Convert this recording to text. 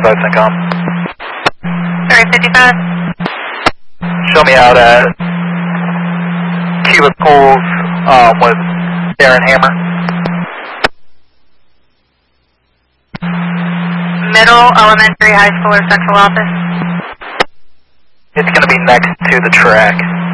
55 CENTCOM. 3055. Show me out at Cubic Pools with Darren Hammer. Middle, elementary, high school, or central office? It's going to be next to the track.